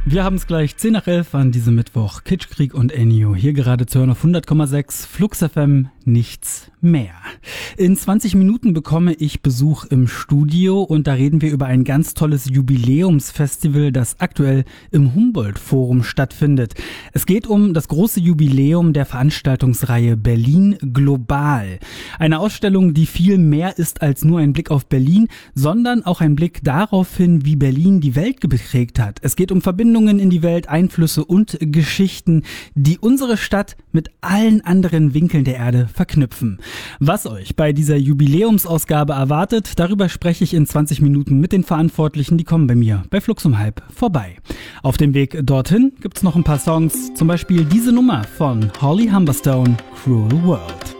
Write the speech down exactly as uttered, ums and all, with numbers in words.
Wir haben es gleich zehn nach elf an diesem Mittwoch. Kitschkrieg und Ennio. Hier gerade zu hören auf hundert Komma sechs Flux F M, nichts mehr. In zwanzig Minuten bekomme ich Besuch im Studio und da reden wir über ein ganz tolles Jubiläumsfestival, das aktuell im Humboldt-Forum stattfindet. Es geht um das große Jubiläum der Veranstaltungsreihe Berlin Global. Eine Ausstellung, die viel mehr ist als nur ein Blick auf Berlin, sondern auch ein Blick darauf hin, wie Berlin die Welt geprägt hat. Es geht um Verbindungen in die Welt, Einflüsse und Geschichten, die unsere Stadt mit allen anderen Winkeln der Erde verknüpfen. Was euch bei dieser Jubiläumsausgabe erwartet, darüber spreche ich in zwanzig Minuten mit den Verantwortlichen, die kommen bei mir bei Flux um halb vorbei. Auf dem Weg dorthin gibt's noch ein paar Songs, zum Beispiel diese Nummer von Holly Humberstone, Cruel World.